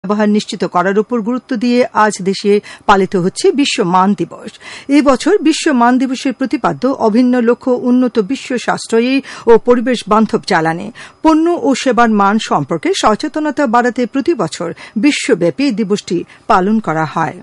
ব্যবহার নিশ্চিত করার উপর গুরুত্ব দিয়ে আজ দেশে পালিত হচ্ছে বিশ্ব মান দিবস। এই বছর বিশ্ব মান দিবসের প্রতিপাদ্য অভিন্ন লক্ষ্য উন্নত বিশ্ব সাশ্রয়ী ও পরিবেশ বান্ধব জ্বালানি, পণ্য ও সেবার মান সম্পর্কে সচেতনতা বাড়াতে প্রতি বছর বিশ্বব্যাপী দিবসটি পালন করা হয়।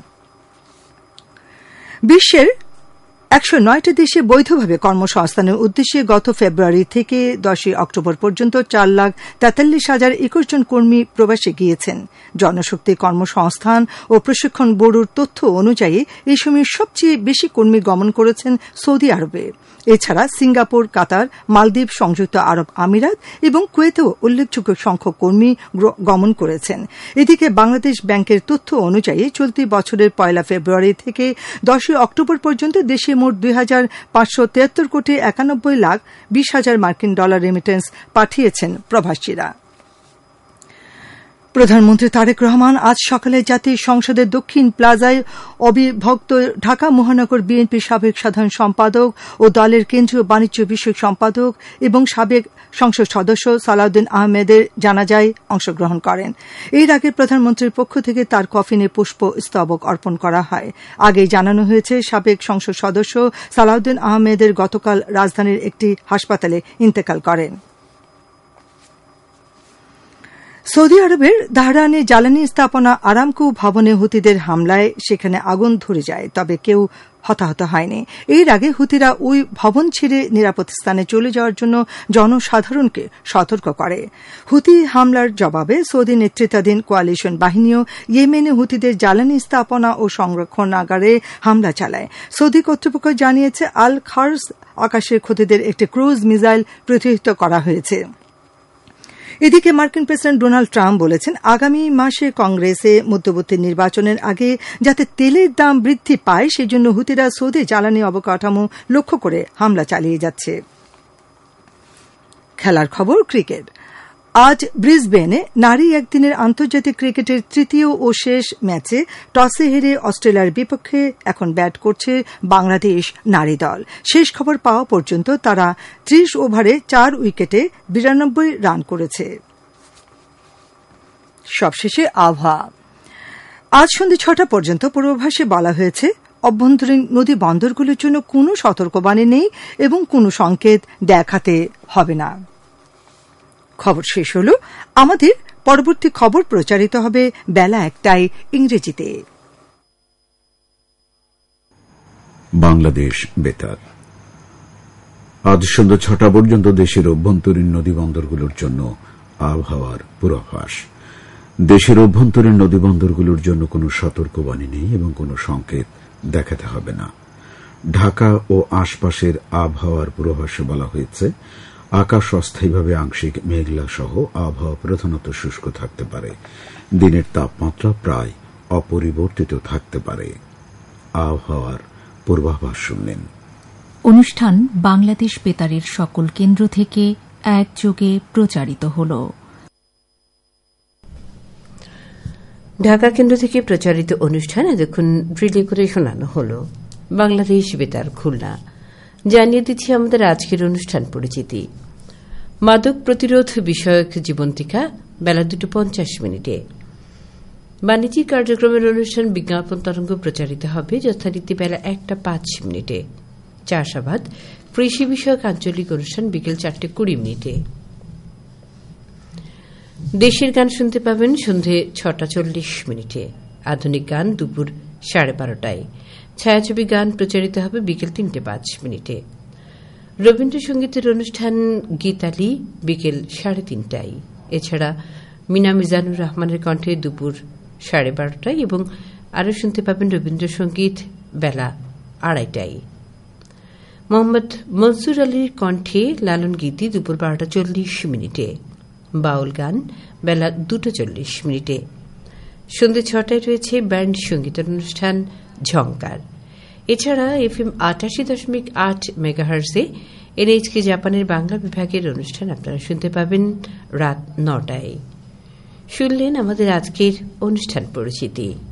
বিশ্বের 109টি দেশে বৈধভাবে কর্মসংস্থানের উদ্দেশ্যে গত ফেব্রুয়ারি থেকে 10 অক্টোবর পর্যন্ত 4,43,021 জন কর্মী প্রবাসে গিয়েছেন। জনশক্তি কর্মসংস্থান ও প্রশিক্ষণ ব্যুরোর তথ্য অনুযায়ী এই সময়ে সবচেয়ে বেশি কর্মী গমন করেছেন সৌদি আরবে। এছাড়া সিঙ্গাপুর, কাতার, মালদ্বীপ, সংযুক্ত আরব আমিরাত এবং কুয়েতেও উল্লেখযোগ্য সংখ্যক কর্মী গমন করেছেন। এদিকে বাংলাদেশ ব্যাংকের তথ্য অনুযায়ী চলতি বছরের 1 ফেব্রুয়ারি থেকে 10 অক্টোবর পর্যন্ত দেশে মোট 2,573 কোটি 91 লাখ 20 হাজার মার্কিন ডলার রেমিটেন্স পাঠিয়েছেন প্রবাসীরা। প্রধানমন্ত্রী তারেক রহমান আজ সকালে জাতীয় সংসদের দক্ষিণ প্লাজায় অবিভক্ত ঢাকা মহানগর বিএনপির সাবেক সাধারণ সম্পাদক ও দলের কেন্দ্রীয় বাণিজ্য বিষয়ক সম্পাদক এবং সাবেক সংসদ সদস্য সালাউদ্দিন আহমেদের জানাজায় অংশগ্রহণ করেন। এর আগে প্রধানমন্ত্রীর পক্ষ থেকে তার কফিনে পুষ্পস্তবক অর্পণ করা হয়। আগেই জানানো হয়েছে সাবেক সংসদ সদস্য সালাউদ্দিন আহমেদের গতকাল রাজধানীর একটি হাসপাতালে ইন্তেকাল করেন। সৌদি আরবের তেহরানে জ্বালানি স্থাপনা আরামকো ভবনে হুতিদের হামলায় সেখানে আগুন ধরে যায়, তবে কেউ হতাহত হয়নি। এর আগে হুতিরা ওই ভবন ছেড়ে নিরাপদ স্থানে চলে যাওয়ার জন্য জনসাধারণকে সতর্ক করে। হুতি হামলার জবাবে সৌদি নেতৃত্বাধীন কোয়ালিশন বাহিনীও ইয়েমেনে হুতিদের জ্বালানি স্থাপনা ও সংরক্ষণাগারে হামলা চালায়। সৌদি কর্তৃপক্ষ জানিয়েছে আল খার্স আকাশের ক্ষতিদের একটি ক্রুজ মিসাইল প্রতিহত করা হয়েছে। এদিকে মার্কিন প্রেসিডেন্ট ডোনাল্ড ট্রাম্প বলেছেন আগামী মাসে কংগ্রেসে মধ্যবর্তী নির্বাচনের আগে যাতে তেলের দাম বৃদ্ধি পায় সেজন্য হুতিরা সৌদি জ্বালানি অবকাঠামো লক্ষ্য করে হামলা চালিয়ে যাচ্ছে। খেলার খবর, ক্রিকেট। আজ ব্রিসবেনে নারী একদিনের আন্তর্জাতিক ক্রিকেটের তৃতীয় ও শেষ ম্যাচে টসে হেরে অস্ট্রেলিয়ার বিপক্ষে এখন ব্যাট করছে বাংলাদেশ নারী দল। শেষ খবর পাওয়া পর্যন্ত তারা 30 ওভারে 4 উইকেটে 92 রান করেছে। সবশেষে আবহাওয়া। আজ সন্ধ্যে 6টা পর্যন্ত পূর্বাভাসে বলা হয়েছে অভ্যন্তরীণ নদী বন্দরগুলোর জন্য কোনো সতর্কবাণী নেই এবং কোনো সংকেত দেখাতে হবে না। খবর শেষ হল। আমাদের পরবর্তী খবর প্রচারিত হবে বেলা 1টায় ইংরেজিতে। বাংলাদেশ বেতার। আজ সন্ধ্যা 6টা পর্যন্ত দেশের অভ্যন্তরীণ নদীবন্দরগুলোর জন্য আবহাওয়ার পূর্বাভাস। দেশের অভ্যন্তরীণ নদীবন্দরগুলোর জন্য কোনো সতর্কবাণী নেই এবং কোনো সংকেত দেখাতে হবে না। ঢাকা ও আশপাশের আবহাওয়ার পূর্বাভাসে বলা হয়েছে আকাশ অস্থায়ীভাবে আংশিক মেঘলা সহ আবহাওয়া প্রধানত শুষ্ক থাকতে পারে। দিনের তাপমাত্রা প্রায় অপরিবর্তিত থাকতে পারে। আবহাওয়ার পূর্বাভাস শুনলেন। অনুষ্ঠান বাংলাদেশ বেতারের সকল কেন্দ্র থেকে একযোগে প্রচারিত হল। ঢাকা কেন্দ্র থেকে প্রচারিত অনুষ্ঠান এতক্ষণ রিলে করে শোনানো হল। বাংলাদেশ বেতার খুলনা। জানিয়ে দিচ্ছি আমাদের আজকের অনুষ্ঠান পরিচিতি। মাদক প্রতিরোধ বিষয়ক জীবন্তিকা বেলা 2:50। বাণিজ্যিক কার্যক্রমের অনুষ্ঠান বিজ্ঞাপন তরঙ্গ প্রচারিত হবে যথারীতি বেলা 1:05। চাষাবাদ কৃষি বিষয়ক আঞ্চলিক অনুষ্ঠান বিকেল 4:20। দেশের গান শুনতে পাবেন সন্ধে 6:40। আধুনিক গান দুপুর 12:30। ছায়াছবি গান প্রচারিত হবে বিকেল 3:05। রবীন্দ্রসঙ্গীতের অনুষ্ঠান গীতালি বিকেল 3:30। এছাড়া মিনা মিজানুর রহমানের কণ্ঠে দুপুর 12:30 এবং আরও শুনতে পাবেন রবীন্দ্রসঙ্গীত বেলা 2:30। মোহাম্মদ মনসুর আলীর কণ্ঠে লালন গীতি দুপুর 12:40। বাউল গান বেলা 2:40। সন্ধ্যে 6টায় রয়েছে ব্যান্ড সঙ্গীতের অনুষ্ঠান ঝংকার। এছাড়া FM 88.8 মেগাহার্জে NHK জাপানের বাংলা বিভাগের অনুষ্ঠান আপনারা শুনতে পাবেন রাত 9টায়। শুনলেন আমাদের আজকের অনুষ্ঠান পরিচিতি।